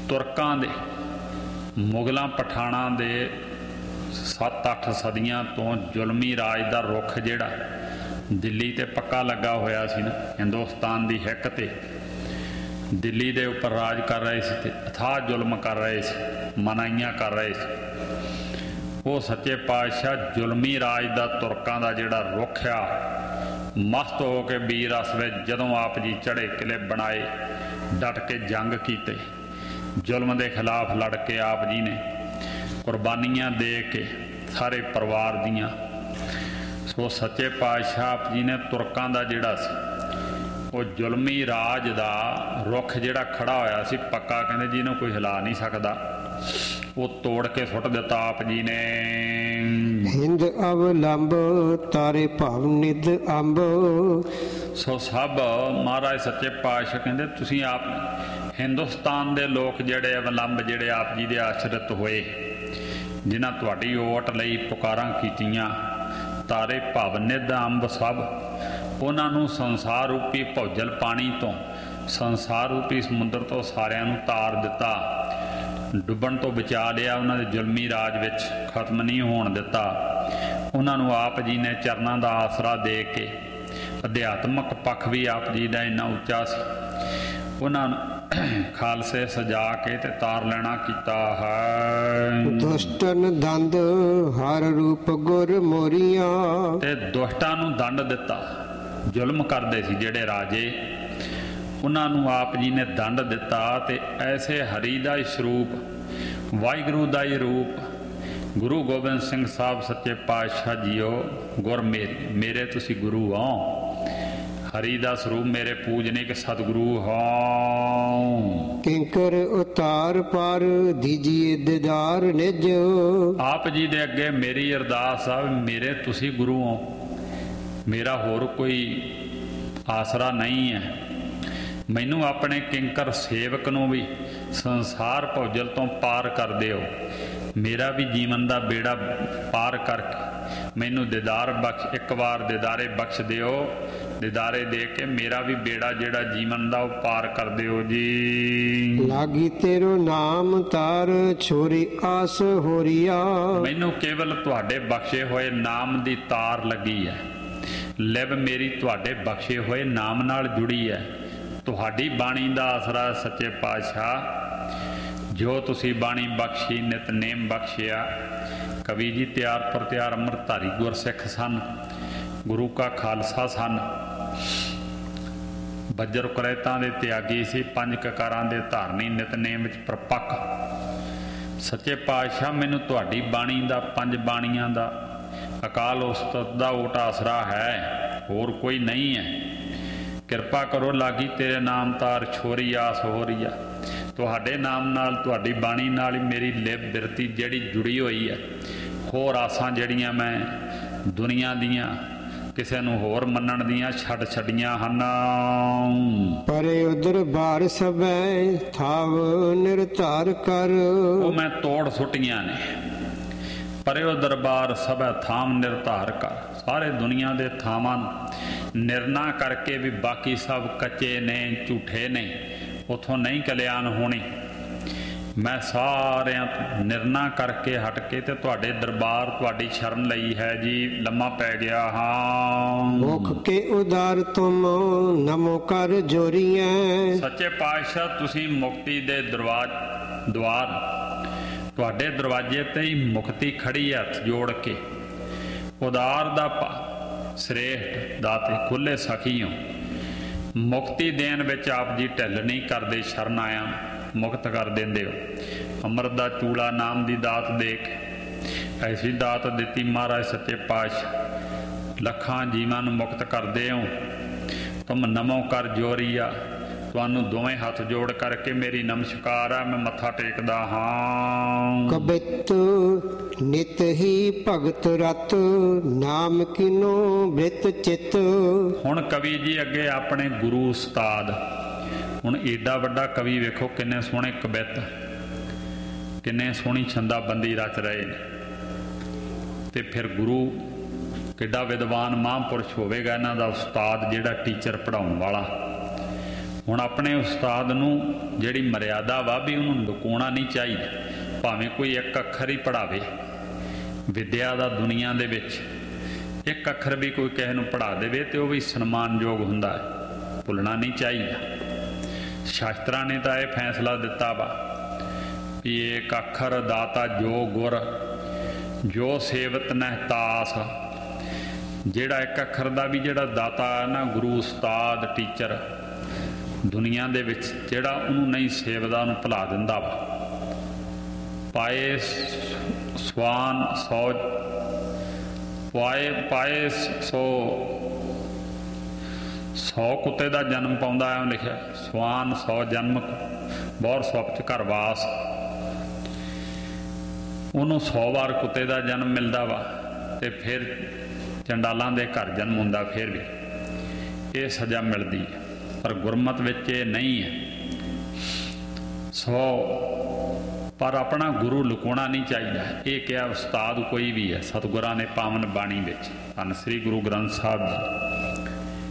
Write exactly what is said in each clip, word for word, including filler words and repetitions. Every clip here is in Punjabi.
ਤੁਰਕਾਂ ਦੇ ਮੁਗਲਾਂ ਪਠਾਣਾਂ ਦੇ ਸੱਤ ਅੱਠ ਸਦੀਆਂ ਤੋਂ ਜ਼ੁਲਮੀ ਰਾਜ ਦਾ ਰੁੱਖ ਜਿਹੜਾ ਦਿੱਲੀ 'ਤੇ ਪੱਕਾ ਲੱਗਾ ਹੋਇਆ ਸੀ ਨਾ, ਹਿੰਦੁਸਤਾਨ ਦੀ ਹਿੱਕ 'ਤੇ ਦਿੱਲੀ ਦੇ ਉੱਪਰ ਰਾਜ ਕਰ ਰਹੇ ਸੀ ਅਤੇ ਅਥਾਹ ਜ਼ੁਲਮ ਕਰ ਰਹੇ ਸੀ, ਮਨਾਹੀਆਂ ਕਰ ਰਹੇ ਸੀ। ਉਹ ਸੱਚੇ ਪਾਤਸ਼ਾਹ ਜ਼ੁਲਮੀ ਰਾਜ ਦਾ ਤੁਰਕਾਂ ਦਾ ਜਿਹੜਾ ਰੁੱਖ ਆ, ਮਸਤ ਹੋ ਕੇ ਵੀਰ ਰਸ ਵਿੱਚ ਜਦੋਂ ਆਪ ਜੀ ਚੜ੍ਹੇ ਕਿਲੇ ਬਣਾਏ, ਡਟ ਕੇ ਜੰਗ ਕੀਤੇ, ਜ਼ੁਲਮ ਦੇ ਖਿਲਾਫ ਲੜ ਕੇ ਆਪ ਜੀ ਨੇ ਕੁਰਬਾਨੀਆਂ ਦੇ ਕੇ ਸਾਰੇ ਪਰਿਵਾਰ ਦੀਆਂ। ਸੋ ਸੱਚੇ ਪਾਤਸ਼ਾਹ ਆਪ ਜੀ ਨੇ ਤੁਰਕਾਂ ਦਾ ਜਿਹੜਾ ਸੀ ਉਹ ਜ਼ੁਲਮੀ ਰਾਜ ਦਾ ਰੁੱਖ ਜਿਹੜਾ ਖੜਾ ਹੋਇਆ ਸੀ ਪੱਕਾ, ਕਹਿੰਦੇ ਜਿਹਨੂੰ ਕੋਈ ਹਿਲਾ ਨਹੀਂ ਸਕਦਾ, ਉਹ ਤੋੜ ਕੇ ਸੁੱਟ ਦਿੱਤਾ ਆਪ ਜੀ ਨੇ। ਹਿੰਦ ਅਵਲੰਬ ਤਾਰੇ ਭਾਵ ਨਿਧ ਅੰਬ। ਸੋ ਸਭ ਮਹਾਰਾਜ ਸੱਚੇ ਪਾਤਸ਼ਾਹ ਕਹਿੰਦੇ ਤੁਸੀਂ ਆਪ ਹਿੰਦੁਸਤਾਨ ਦੇ ਲੋਕ ਜਿਹੜੇ ਅਵਲੰਬ ਜਿਹੜੇ ਆਪ ਜੀ ਦੇ ਆਸ਼ਰਿਤ ਹੋਏ, ਜਿਨ੍ਹਾਂ ਤੁਹਾਡੀ ਓਟ ਲਈ ਪੁਕਾਰਾਂ ਕੀਤੀਆਂ, ਤਾਰੇ ਭਵ ਨਿਧ ਅੰਬ ਸਭ, ਉਹਨਾਂ ਨੂੰ ਸੰਸਾਰ ਰੂਪੀ ਭੌਜਲ ਪਾਣੀ ਤੋਂ, ਸੰਸਾਰ ਰੂਪੀ ਸਮੁੰਦਰ ਤੋਂ ਸਾਰਿਆਂ ਨੂੰ ਤਾਰ ਦਿੱਤਾ, ਡੁੱਬਣ ਤੋਂ ਬਚਾ ਲਿਆ, ਉਹਨਾਂ ਦੇ ਜ਼ੁਲਮੀ ਰਾਜ ਵਿੱਚ ਖਤਮ ਨਹੀਂ ਹੋਣ ਦਿੱਤਾ। ਉਹਨਾਂ ਨੂੰ ਆਪ ਜੀ ਨੇ ਚਰਨਾਂ ਦਾ ਆਸਰਾ ਦੇ ਕੇ, ਅਧਿਆਤਮਕ ਪੱਖ ਵੀ ਆਪ ਜੀ ਦਾ ਇੰਨਾ ਉੱਚਾ ਸੀ, ਉਹਨਾਂ ਨੂੰ ਖਾਲਸੇ ਸਜਾ ਕੇ ਤੇ ਤਾਰ ਲੈਣਾ ਕੀਤਾ ਹੈ। ਦੁਸ਼ਟਨ ਦੰਦ ਹਰ ਰੂਪ ਗੁਰ ਮੋਰੀਆਂ। ਤੇ ਦੁਸ਼ਟਾਂ ਨੂੰ ਦੰਡ ਦਿੱਤਾ, ਜ਼ੁਲਮ ਕਰਦੇ ਸੀ ਜਿਹੜੇ ਰਾਜੇ, ਉਹਨਾਂ ਨੂੰ ਆਪ ਜੀ ਨੇ ਦੰਡ ਦਿੱਤਾ। ਤੇ ਐਸੇ ਹਰੀ ਦਾ ਹੀ ਸਰੂਪ, ਵਾਹਿਗੁਰੂ ਦਾ ਹੀ ਰੂਪ, ਗੁਰੂ ਗੋਬਿੰਦ ਸਿੰਘ ਸਾਹਿਬ ਸੱਚੇ ਪਾਤਸ਼ਾਹ ਜੀਓ, ਗੁਰ ਮੇਰੇ ਮੇਰੇ ਤੁਸੀਂ ਗੁਰੂ ਹੋ, ਹਰੀ ਦਾ ਸਰੂਪ ਮੇਰੇ ਪੂਜਨਿਕ ਸਤਿਗੁਰੂ ਹੋ। ਕਿੰਕਰ ਉਤਾਰ ਪਰ ਦੀਜੀਏ ਦੀਦਾਰ ਨਿਜ। ਆਪ ਜੀ ਦੇ ਅੱਗੇ ਮੇਰੀ ਅਰਦਾਸ ਆ, ਮੇਰੇ ਤੁਸੀਂ ਗੁਰੂ ਹੋ, ਮੇਰਾ ਹੋਰ ਕੋਈ ਆਸਰਾ ਨਹੀਂ ਹੈ। ਮੈਨੂੰ ਆਪਣੇ ਕਿੰਕਰ ਸੇਵਕ ਨੂੰ ਵੀ ਸੰਸਾਰ ਭੌਜਲ ਤੋਂ ਪਾਰ ਕਰ ਦਿਓ, ਮੇਰਾ ਵੀ ਜੀਵਨ ਦਾ ਬੇੜਾ ਪਾਰ ਕਰਕੇ ਮੈਨੂੰ ਦੀਦਾਰ ਬਖਸ਼, ਇੱਕ ਵਾਰ ਦੀਦਾਰੇ ਬਖਸ਼ ਦਿਓ, ਦੀਦਾਰੇ ਦੇ ਕੇ ਮੇਰਾ ਵੀ ਬੇੜਾ ਜਿਹੜਾ ਜੀਵਨ ਦਾ ਉਹ ਪਾਰ ਕਰ ਦਿਓ ਜੀ। ਲਾਗੀ ਤੇਰੋ ਨਾਮ ਤਾਰ ਛੋਰੀ ਆਸ ਹੋਰੀਆ। ਮੈਨੂੰ ਕੇਵਲ ਤੁਹਾਡੇ ਬਖਸ਼ੇ ਹੋਏ ਨਾਮ ਦੀ ਤਾਰ ਲੱਗੀ ਹੈ, ਲਿਵ ਮੇਰੀ ਤੁਹਾਡੇ ਬਖਸ਼ੇ ਹੋਏ ਨਾਮ ਨਾਲ ਜੁੜੀ ਹੈ। ਤੁਹਾਡੀ ਬਾਣੀ ਦਾ ਆਸਰਾ ਸੱਚੇ ਪਾਤਸ਼ਾਹ, ਜੋ ਤੁਸੀਂ ਬਾਣੀ ਬਖਸ਼ੀ, ਨਿਤਨੇਮ ਬਖਸ਼ਿਆ। ਕਵੀ ਜੀ ਤਿਆਰ ਪਰ ਤਿਆਰ ਅੰਮ੍ਰਿਤਧਾਰੀ ਗੁਰਸਿੱਖ ਸਨ, ਗੁਰੂ ਕਾ ਖਾਲਸਾ ਸਨ, ਬੱਜਰ ਕੁਰੈਤਾਂ ਦੇ ਤਿਆਗੀ ਸੀ, ਪੰਜ ਕਕਾਰਾਂ ਦੇ ਧਾਰਨੀ, ਨਿਤਨੇਮ ਵਿੱਚ ਪ੍ਰਪੱਕ। ਸੱਚੇ ਪਾਤਸ਼ਾਹ ਮੈਨੂੰ ਤੁਹਾਡੀ ਬਾਣੀ ਦਾ, ਪੰਜ ਬਾਣੀਆਂ ਦਾ, ਅਕਾਲ ਉਸਤਤ ਦਾ ਓਟ ਆਸਰਾ ਹੈ, ਹੋਰ ਕੋਈ ਨਹੀਂ ਹੈ। ਕਿਰਪਾ ਕਰੋ ਲਾਗੀ ਤੇਰੇ ਨਾਮ ਤਾਰ ਛੋਰੀ ਆਸ ਹੋ ਰਹੀ ਆ। ਤੁਹਾਡੇ ਨਾਮ ਨਾਲ, ਤੁਹਾਡੀ ਬਾਣੀ ਨਾਲ ਹੀ ਮੇਰੀ ਲਿਵ ਬਿਰਤੀ ਜਿਹੜੀ ਜੁੜੀ ਹੋਈ ਹੈ। ਹੋਰ ਆਸਾਂ ਜਿਹੜੀਆਂ ਮੈਂ ਦੁਨੀਆ ਦੀਆਂ ਕਿਸੇ ਨੂੰ ਹੋਰ ਮੰਨਣ ਦੀਆਂ ਛੱਡ ਛੱਡੀਆਂ ਹਨ। ਪਰੇ ਉਦਰ ਬਾਰ ਸਭੈ ਥਾਵ ਨਿਰਧਾਰ ਕਰ। ਉਹ ਮੈਂ ਤੋੜ ਸੁੱਟੀਆਂ ਨੇ। ਪਰੇ ਉਹ ਦਰਬਾਰ ਸਭੈ ਥਾਮ ਨਿਰਧਾਰ ਕਰ। ਸਾਰੇ ਦੁਨੀਆ ਦੇ ਥਾਵਾਂ ਨਿਰਣਾ ਕਰਕੇ ਵੀ ਬਾਕੀ ਸਭ ਕੱਚੇ ਨੇ, ਝੂਠੇ ਨੇ, ਉੱਥੋਂ ਨਹੀਂ ਕਲਿਆਣ ਹੋਣੀ। ਮੈਂ ਸਾਰਿਆਂ ਤੋਂ ਨਿਰਣਾ ਕਰਕੇ ਹਟ ਕੇ ਤੇ ਤੁਹਾਡੇ ਦਰਬਾਰ, ਤੁਹਾਡੀ ਸ਼ਰਨ ਲਈ ਹੈ ਜੀ, ਲੰਮਾ ਪੈ ਗਿਆ ਹਾਂ। ਮੁਖ ਕੇ ਉਦਾਰ ਤੁਮ ਨਮੋ ਕਰ ਜੋਰੀਐ। ਸੱਚੇ ਪਾਤਸ਼ਾਹ ਤੁਸੀਂ ਮੁਕਤੀ ਦੇ ਦਰਵਾਜ਼ ਦੁਆਰ, ਤੁਹਾਡੇ ਦਰਵਾਜ਼ੇ ਤੇ ਹੀ ਮੁਕਤੀ ਖੜੀ ਹੈ, ਹੱਥ ਜੋੜ ਕੇ। ਉਦਾਰ ਦਾ ਭਾ ਸ੍ਰੇਸ਼ਟ ਦਾਤੇ, ਖੁੱਲੇ ਸਖੀ ਹੋ। ਮੁਕਤੀ ਦੇਣ ਵਿੱਚ ਆਪ ਜੀ ਢਿੱਲ ਨਹੀਂ ਕਰਦੇ, ਸ਼ਰਨ ਆਇਆ ਮੁਕਤ ਕਰ ਦਿੰਦੇ ਹੋ। ਅੰਮ੍ਰਿਤ ਦਾ ਚੂੜਾ ਨਾਮ ਦੀ ਦਾਤ ਦੇ ਕੇ ਐਸੀ ਦਾਤ ਦਿੱਤੀ ਮਹਾਰਾਜ ਸੱਚੇ ਪਾਤਸ਼ਾਹ, ਲੱਖਾਂ ਜੀਵਾਂ ਨੂੰ ਮੁਕਤ ਕਰਦੇ ਹੋ। ਤੁਮ ਨਮੋ ਕਰ ਜੋਰੀਆ। ਤੁਹਾਨੂੰ ਦੋਵੇਂ ਹੱਥ ਜੋੜ ਕਰਕੇ ਮੇਰੀ ਨਮਸਕਾਰ ਆ, ਮੈਂ ਮੱਥਾ ਟੇਕਦਾ ਹਾਂ। ਕਬਿਤ ਨਿਤ ਹੀ ਭਗਤ ਰਤ, ਨਾਮ ਕਿਨੋ ਬ੍ਰਿਤ ਚਿਤ। ਹੁਣ ਕਵੀ ਜੀ ਅੱਗੇ ਆਪਣੇ ਗੁਰੂ ਉਸਤਾਦ, ਹੁਣ ਏਡਾ ਵੱਡਾ ਕਵੀ ਵੇਖੋ ਕਿੰਨੇ ਸੋਹਣੇ ਕਵਿਤ, ਕਿੰਨੇ ਸੋਹਣੀ ਛੰਦਾਬੰਦੀ ਰਚ ਰਹੇ ਨੇ। ਤੇ ਫਿਰ ਗੁਰੂ ਕਿੱਡਾ ਵਿਦਵਾਨ ਮਹਾਂਪੁਰਸ਼ ਹੋਵੇਗਾ ਇਹਨਾਂ ਦਾ ਉਸਤਾਦ, ਜਿਹੜਾ ਟੀਚਰ ਪੜ੍ਹਾਉਣ ਵਾਲਾ। ਹੁਣ ਆਪਣੇ ਉਸਤਾਦ ਨੂੰ ਜਿਹੜੀ ਮਰਿਆਦਾ ਵਾ ਵੀ ਉਹਨੂੰ ਲੁਕਾਉਣਾ ਨਹੀਂ ਚਾਹੀਦਾ, ਭਾਵੇਂ ਕੋਈ ਇੱਕ ਅੱਖਰ ਹੀ ਪੜ੍ਹਾਵੇ। ਵਿਦਿਆ ਦਾ ਦੁਨੀਆ ਦੇ ਵਿੱਚ ਇੱਕ ਅੱਖਰ ਵੀ ਕੋਈ ਕਿਸੇ ਨੂੰ ਪੜ੍ਹਾ ਦੇਵੇ ਤੇ ਉਹ ਵੀ ਸਨਮਾਨਯੋਗ ਹੁੰਦਾ ਹੈ, ਭੁੱਲਣਾ ਨਹੀਂ ਚਾਹੀਦਾ। ਸ਼ਾਸਤਰਾਂ ਨੇ ਤਾਂ ਇਹ ਫੈਸਲਾ ਦਿੱਤਾ ਵਾ ਵੀ ਇੱਕ ਅੱਖਰ ਦਾਤਾ ਜੋ ਗੁਰ ਜੋ ਸੇਵਤ ਨਹਿਤਾਸ। ਜਿਹੜਾ ਇੱਕ ਅੱਖਰ ਦਾ ਵੀ ਜਿਹੜਾ ਦਾਤਾ ਹੈ ਨਾ, ਗੁਰੂ ਉਸਤਾਦ ਟੀਚਰ ਦੁਨੀਆ ਦੇ ਵਿੱਚ, ਜਿਹੜਾ ਉਹਨੂੰ ਨਹੀਂ ਸੇਵਦਾ ਉਹਨੂੰ ਭੁਲਾ ਦਿੰਦਾ ਵਾ। ਪਾਏ ਸਵਾਨ ਸੌ ਪਾਏ ਪਾਏ ਸੌ ਸੌ ਕੁੱਤੇ ਦਾ ਜਨਮ ਪਾਉਂਦਾ ਐਂ ਲਿਖਿਆ, ਸਵਾਨ ਸੌ ਜਨਮ ਬਹੁਤ ਸੁਪਤ ਘਰ ਵਾਸ। ਉਹਨੂੰ ਸੌ ਵਾਰ ਕੁੱਤੇ ਦਾ ਜਨਮ ਮਿਲਦਾ ਵਾ ਤੇ ਫਿਰ ਚੰਡਾਲਾਂ ਦੇ ਘਰ ਜਨਮ ਹੁੰਦਾ, ਫਿਰ ਵੀ ਇਹ ਸਜ਼ਾ ਮਿਲਦੀ ਹੈ। ਪਰ ਗੁਰਮਤ ਵਿੱਚ ਇਹ ਨਹੀਂ ਹੈ। ਸੋ ਪਰ ਆਪਣਾ ਗੁਰੂ ਲੁਕਾਉਣਾ ਨਹੀਂ ਚਾਹੀਦਾ। ਇਹ ਕਿਹਾ ਉਸਤਾਦ ਕੋਈ ਵੀ ਹੈ ਸਤਿਗੁਰਾਂ ਨੇ ਪਾਵਨ ਬਾਣੀ ਵਿੱਚ। ਧੰਨ ਸ੍ਰੀ ਗੁਰੂ ਗ੍ਰੰਥ ਸਾਹਿਬ ਜੀ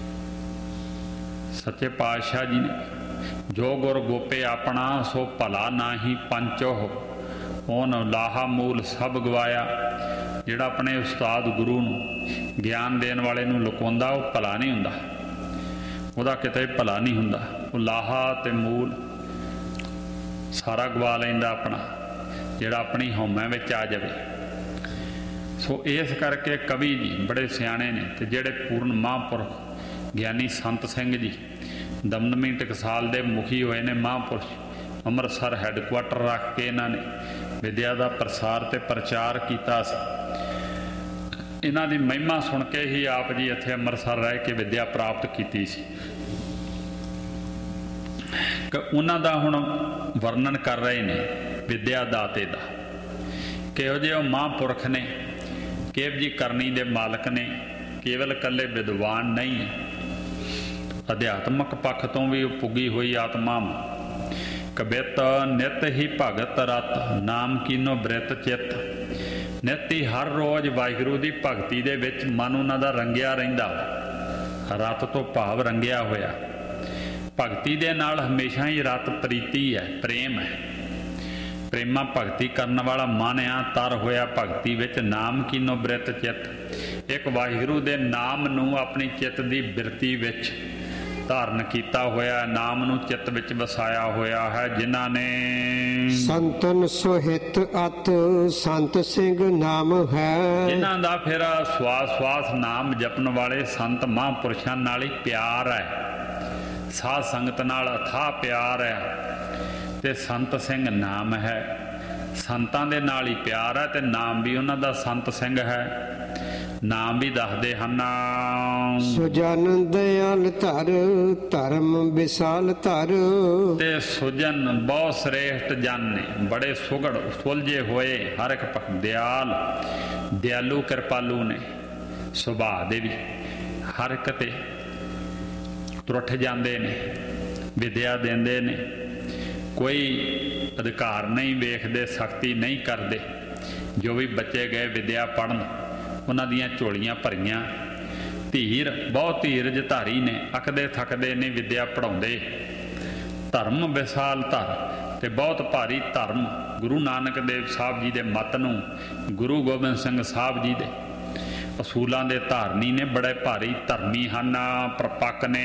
ਸੱਚੇ ਪਾਤਸ਼ਾਹ ਜੀ ਨੇ, ਜੋ ਗੁਰ ਗੋਪੇ ਆਪਣਾ ਸੋ ਭਲਾ ਨਾਹੀ ਪੰਚੋਹ ਉਹਨ ਲਾਹਾ ਮੂਲ ਸਭ ਗਵਾਇਆ। ਜਿਹੜਾ ਆਪਣੇ ਉਸਤਾਦ ਗੁਰੂ ਨੂੰ ਗਿਆਨ ਦੇਣ ਵਾਲੇ ਨੂੰ ਲੁਕਾਉਂਦਾ ਉਹ ਭਲਾ ਨਹੀਂ ਹੁੰਦਾ, ਉਹਦਾ ਕਿਤੇ ਭਲਾ ਨਹੀਂ ਹੁੰਦਾ। ਉਹ ਲਾਹਾ ਤੇ ਮੂਲ ਸਾਰਾ ਗਵਾ ਲੈਂਦਾ ਆਪਣਾ, ਜਿਹੜਾ ਆਪਣੀ ਹਉਮੈ ਵਿੱਚ ਆ ਜਾਵੇ। ਸੋ ਇਸ ਕਰਕੇ ਕਵੀ ਜੀ ਬੜੇ ਸਿਆਣੇ ਨੇ ਤੇ ਜਿਹੜੇ ਪੂਰਨ ਮਹਾਂਪੁਰਖ ਗਿਆਨੀ ਸੰਤ ਸਿੰਘ ਜੀ ਦਮਦਮੀ ਟਕਸਾਲ ਦੇ ਮੁਖੀ ਹੋਏ ਨੇ ਮਹਾਂਪੁਰਸ਼। ਅੰਮ੍ਰਿਤਸਰ ਹੈੱਡਕੁਆਟਰ ਰੱਖ ਕੇ ਇਹਨਾਂ ਨੇ ਵਿਦਿਆ ਦਾ ਪ੍ਰਸਾਰ ਤੇ ਪ੍ਰਚਾਰ ਕੀਤਾ ਸੀ। ਇਹਨਾਂ ਦੀ ਮਹਿਮਾ ਸੁਣ ਕੇ ਹੀ ਆਪ ਜੀ ਇੱਥੇ ਅੰਮ੍ਰਿਤਸਰ ਰਹਿ ਕੇ ਵਿਦਿਆ ਪ੍ਰਾਪਤ ਕੀਤੀ ਸੀ। ਕਿ ਉਹਨਾਂ ਦਾ ਹੁਣ ਵਰਣਨ ਕਰ ਰਹੇ ਨੇ ਵਿਦਿਆ ਦਾਤੇ ਦਾ, ਕਿਹੋ ਜਿਹੇ ਉਹ ਮਹਾਂਪੁਰਖ ਨੇ, ਕਿਹੋ ਜਿਹੀ ਕਰਨੀ ਦੇ ਮਾਲਕ ਨੇ। ਕੇਵਲ ਇਕੱਲੇ ਵਿਦਵਾਨ ਨਹੀਂ, ਅਧਿਆਤਮਕ ਪੱਖ ਤੋਂ ਵੀ ਉਹ ਪੁੱਗੀ ਹੋਈ ਆਤਮਾ। ਕਬਿਤ ਨਿਤ ਹੀ ਭਗਤ ਰਤ ਨਾਮ ਕੀਨੋ ਬ੍ਰਿਤ ਚਿੱਤ। ਨਿਤ ਹੀ ਹਰ ਰੋਜ਼ ਵਾਹਿਗੁਰੂ ਦੀ ਭਗਤੀ ਦੇ ਵਿੱਚ ਮਨ ਉਹਨਾਂ ਦਾ ਰੰਗਿਆ ਰਹਿੰਦਾ। ਰਤ ਤੋਂ ਭਾਵ ਰੰਗਿਆ ਹੋਇਆ। ਭਗਤੀ ਦੇ ਨਾਲ ਹਮੇਸ਼ਾ ਹੀ ਰਤ ਪ੍ਰੀਤੀ ਹੈ, ਪ੍ਰੇਮ ਹੈ। ਪ੍ਰੇਮਾ ਭਗਤੀ ਕਰਨ ਵਾਲਾ ਮਨ ਆ, ਤਰ ਹੋਇਆ ਭਗਤੀ ਵਿੱਚ। ਨਾਮ ਕੀਨੋ ਬ੍ਰਿਤ ਚਿੱਤ। ਇੱਕ ਵਾਹਿਗੁਰੂ ਦੇ ਨਾਮ ਨੂੰ ਆਪਣੀ ਚਿੱਤ ਦੀ ਬਿਰਤੀ ਵਿੱਚ ਧਾਰਨ ਕੀਤਾ ਹੋਇਆ, ਨਾਮ ਨੂੰ ਚਿੱਤ ਵਿੱਚ ਵਸਾਇਆ ਹੋਇਆ ਹੈ। ਜਿਨ੍ਹਾਂ ਨੇ ਸੰਤਨ ਸੋਹਿਤ ਅਤ ਸੰਤ ਸਿੰਘ ਨਾਮ ਹੈ। ਜਿਨ੍ਹਾਂ ਦਾ ਫਿਰ ਸਵਾਸ ਸਵਾਸ ਨਾਮ ਜਪਣ ਵਾਲੇ ਸੰਤ ਮਹਾਂਪੁਰਸ਼ਾਂ ਨਾਲ ਹੀ ਪਿਆਰ ਹੈ, ਸਾਧ ਸੰਗਤ ਨਾਲ ਅਥਾਹ ਪਿਆਰ ਹੈ ਤੇ ਸੰਤ ਸਿੰਘ ਨਾਮ ਹੈ। ਸੰਤਾਂ ਦੇ ਨਾਲ ਹੀ ਪਿਆਰ ਹੈ ਤੇ ਨਾਮ ਵੀ ਉਹਨਾਂ ਦਾ ਸੰਤ ਸਿੰਘ ਹੈ। ਨਾਮ ਵੀ ਦੱਸਦੇ ਹਨ, ਸੁਜਨ ਦਇਆਲ ਧਰ ਧਰਮ ਵਿਸਾਲ ਧਰ। ਤੇ ਸੁਜਨ ਬਹੁਤ ਸ੍ਰੇਸ਼ਟ ਜਨ ਨੇ, ਬੜੇ ਸੁਗੜ ਸੁਲਝੇ ਹੋਏ ਹਰ ਇੱਕ ਪੱਖ। ਦਿਆਲ ਦਿਆਲੂ ਕਿਰਪਾਲੂ ਨੇ ਸੁਭਾਅ ਦੇ ਵੀ, ਹਰ ਇੱਕ ਤੇ ਤੁਰਠ ਜਾਂਦੇ ਨੇ, ਵਿਦਿਆ ਦਿੰਦੇ ਨੇ, ਕੋਈ ਅਧਿਕਾਰ ਨਹੀਂ ਵੇਖਦੇ, ਸਖਤੀ ਨਹੀਂ ਕਰਦੇ। ਜੋ ਵੀ ਬੱਚੇ ਗਏ ਵਿਦਿਆ ਪੜ੍ਹਨ ਉਹਨਾਂ ਦੀਆਂ ਝੋਲੀਆਂ ਭਰੀਆਂ। ਧੀਰ ਬਹੁਤ ਧੀਰਜ ਧਾਰੀ ਨੇ, ਅੱਕਦੇ ਥੱਕਦੇ ਨੇ ਵਿਦਿਆ ਪੜ੍ਹਾਉਂਦੇ। ਧਰਮ ਵਿਸਾਲ ਧਰ ਤੇ ਬਹੁਤ ਭਾਰੀ ਧਰਮ। ਗੁਰੂ ਨਾਨਕ ਦੇਵ ਸਾਹਿਬ ਜੀ ਦੇ ਮੱਤ ਨੂੰ, ਗੁਰੂ ਗੋਬਿੰਦ ਸਿੰਘ ਸਾਹਿਬ ਜੀ ਦੇ ਅਸੂਲਾਂ ਦੇ ਧਾਰਨੀ ਨੇ, ਬੜੇ ਭਾਰੀ ਧਰਮੀ ਹਨ, ਪ੍ਰਪੱਕ ਨੇ।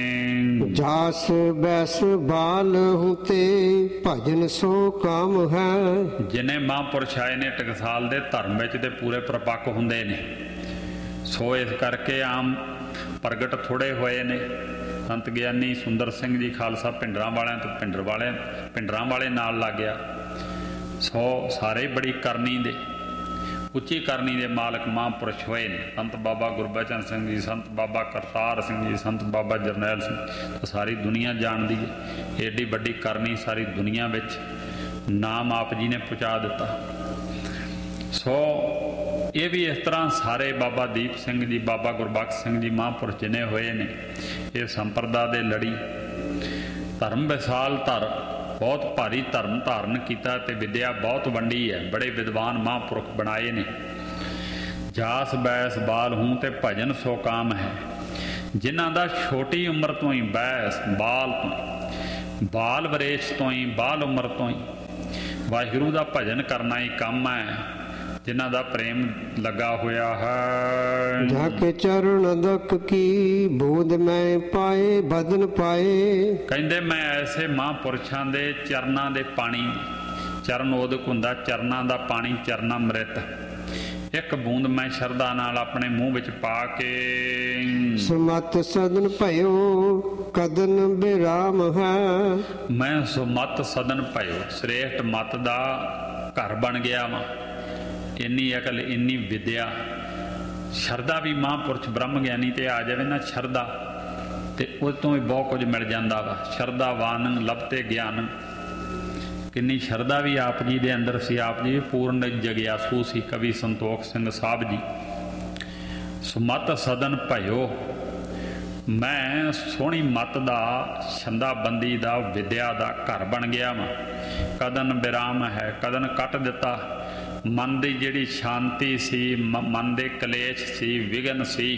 ਜਾਸ ਬੈਸ ਬਾਲ ਹੂੰ ਤੇ ਭਜਨ ਸੋ ਕਾਮ ਹੈ। ਜਿਨੇ ਮਹਾਂਪੁਰਸ਼ ਆਏ ਨੇ ਟਕਸਾਲ ਦੇ ਧਰਮ ਵਿੱਚ ਤੇ ਪੂਰੇ ਪ੍ਰਪੱਕ ਹੁੰਦੇ ਨੇ। ਸੋ ਇਸ ਕਰਕੇ ਆਮ ਪ੍ਰਗਟ ਥੋੜ੍ਹੇ ਹੋਏ ਨੇ। ਸੰਤ ਗਿਆਨੀ ਸੁੰਦਰ ਸਿੰਘ ਜੀ ਖਾਲਸਾ ਪਿੰਡਰਾਂ ਵਾਲਿਆਂ ਤੋਂ ਪਿੰਡਰ ਵਾਲੇ ਪਿੰਡਰਾਂ ਵਾਲੇ ਨਾਲ ਲੱਗ ਗਿਆ। ਸੋ ਸਾਰੇ ਬੜੀ ਕਰਨੀ ਦੇ, ਉੱਚੀ ਕਰਨੀ ਦੇ ਮਾਲਕ ਮਹਾਂਪੁਰਸ਼ ਹੋਏ ਨੇ। ਸੰਤ ਬਾਬਾ ਗੁਰਬਚਨ ਸਿੰਘ ਜੀ, ਸੰਤ ਬਾਬਾ ਕਰਤਾਰ ਸਿੰਘ ਜੀ, ਸੰਤ ਬਾਬਾ ਜਰਨੈਲ ਸਿੰਘ, ਤਾਂ ਸਾਰੀ ਦੁਨੀਆ ਜਾਣਦੀ ਹੈ। ਏਡੀ ਵੱਡੀ ਕਰਨੀ ਸਾਰੀ ਦੁਨੀਆ ਵਿੱਚ ਨਾਮ ਆਪ ਜੀ ਨੇ ਪਹੁੰਚਾ ਦਿੱਤਾ। ਸੋ ਇਹ ਵੀ ਇਸ ਤਰ੍ਹਾਂ ਸਾਰੇ ਬਾਬਾ ਦੀਪ ਸਿੰਘ ਜੀ, ਬਾਬਾ ਗੁਰਬਖਸ਼ ਸਿੰਘ ਜੀ ਮਹਾਂਪੁਰਸ਼ ਜਿਨੇ ਹੋਏ ਨੇ, ਇਹ ਸੰਪਰਦਾ ਦੇ ਲੜੀ। ਧਰਮ ਵਿਸਾਲ ਧਰ, ਬਹੁਤ ਭਾਰੀ ਧਰਮ ਧਾਰਨ ਕੀਤਾ ਤੇ ਵਿਦਿਆ ਬਹੁਤ ਵੰਡੀ ਹੈ। ਬੜੇ ਵਿਦਵਾਨ ਮਹਾਂਪੁਰਖ ਬਣਾਏ ਨੇ। ਜਾਸ ਬੈਸ ਬਾਲ ਹੂੰ ਤੇ ਭਜਨ ਸੋ ਕਾਮ ਹੈ। ਜਿਨ੍ਹਾਂ ਦਾ ਛੋਟੀ ਉਮਰ ਤੋਂ ਹੀ ਬੈਸ ਬਾਲ ਤੋਂ ਬਾਲ ਵਰੇਸ਼ ਤੋਂ ਹੀ ਬਾਲ ਉਮਰ ਤੋਂ ਹੀ ਵਾਹਿਗੁਰੂ ਦਾ ਭਜਨ ਕਰਨਾ ਹੀ ਕੰਮ ਹੈ, ਜਿਨ੍ਹਾਂ ਦਾ ਪ੍ਰੇਮ ਲੱਗਾ ਹੋਇਆ ਹੈ। ਜਾ ਕੇ ਚਰਨ ਦੁਖ ਕੀ ਬੂੰਦ ਮੈਂ ਪਾਏ ਬਦਨ ਪਾਏ। ਕਹਿੰਦੇ ਮੈਂ ਐਸੇ ਮਹਾਂਪੁਰਸ਼ਾਂ ਦੇ ਚਰਨਾਂ ਦੇ ਪਾਣੀ, ਚਰਨ ਉਦਕ ਹੁੰਦਾ ਚਰਨਾਂ ਦਾ ਪਾਣੀ, ਚਰਨ ਅੰਮ੍ਰਿਤ, ਇੱਕ ਬੂੰਦ ਮੈਂ ਸ਼ਰਧਾ ਨਾਲ ਆਪਣੇ ਮੂੰਹ ਵਿੱਚ ਪਾ ਕੇ। ਸੁਮਤ ਸਦਨ ਭਇਓ ਕਦਨ ਬਿਰਾਮ ਹੈ। ਮੈਂ ਸੁਮਤ ਸਦਨ ਭਇਓ, ਸ੍ਰੇਸ਼ਟ ਮਤ ਦਾ ਘਰ ਬਣ ਗਿਆ ਵਾਂ। ਇੰਨੀ ਅਕਲ, ਇੰਨੀ ਵਿਦਿਆ, ਸ਼ਰਧਾ ਵੀ ਮਹਾਂਪੁਰਸ਼ ਬ੍ਰਹਮ ਗਿਆਨੀ ਤੇ ਆ ਜਾਵੇ ਨਾ ਸ਼ਰਧਾ, ਤੇ ਉਹ ਤੋਂ ਵੀ ਬਹੁਤ ਕੁਝ ਮਿਲ ਜਾਂਦਾ ਵਾ। ਸ਼ਰਧਾਵਾਨ ਲਭਤੇ ਗਿਆਨ, ਕਿੰਨੀ ਸ਼ਰਧਾ ਵੀ ਆਪ ਜੀ ਦੇ ਅੰਦਰ ਸੀ। ਆਪ ਜੀ ਪੂਰਨ ਜਗਿਆਸੂ ਸੀ, ਕਵੀ ਸੰਤੋਖ ਸਿੰਘ ਸਾਹਿਬ ਜੀ। ਸੁਮਤ ਸਦਨ ਭਇਓ, ਮੈਂ ਸੋਹਣੀ ਮਤ ਦਾ, ਛੰਦਾਬੰਦੀ ਦਾ, ਵਿਦਿਆ ਦਾ ਘਰ ਬਣ ਗਿਆ ਵਾਂ। ਕਦਨ ਵਿਰਾਮ ਹੈ, ਕਦਨ ਕੱਟ ਦਿੱਤਾ। ਮਨ ਦੀ ਜਿਹੜੀ ਸ਼ਾਂਤੀ ਸੀ, ਮਨ ਦੇ ਕਲੇਸ਼ ਸੀ, ਵਿਘਨ ਸੀ,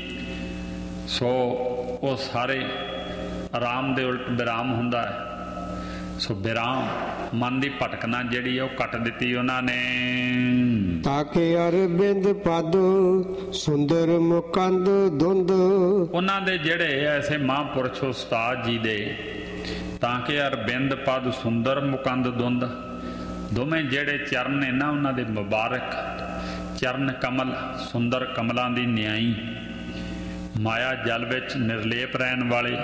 ਸੋ ਉਹ ਸਾਰੇ ਆਰਾਮ ਦੇ ਉਲਟ ਵਿਰਾਮ ਹੁੰਦਾ ਹੈ। ਸੋ ਵਿਰਾਮ, ਮਨ ਦੀ ਭਟਕਣਾ ਜਿਹੜੀ ਉਹ ਕੱਟ ਦਿੱਤੀ ਉਹਨਾਂ ਨੇ। ਤਾਕੇ ਅਰਬਿੰਦ ਪਦ ਸੁੰਦਰ ਮੁਕੰਦ ਦੁੰਦ। ਉਹਨਾਂ ਦੇ ਜਿਹੜੇ ਐਸੇ ਮਹਾਂਪੁਰਸ਼ ਉਸਤਾਦ ਜੀ ਦੇ, ਤਾਂ ਕਿ ਅਰਬਿੰਦ ਪਦ ਸੁੰਦਰ ਮੁਕੰਦ ਦੁੰਦ, ਦੋਵੇਂ ਜਿਹੜੇ ਚਰਨ ਨੇ ਨਾ ਉਹਨਾਂ ਦੇ ਮੁਬਾਰਕ ਚਰਨ ਕਮਲ, ਸੁੰਦਰ ਕਮਲਾਂ ਦੀ ਨਿਆਈ, ਮਾਇਆ ਜਲ ਵਿੱਚ ਨਿਰਲੇਪ ਰਹਿਣ ਵਾਲੇ,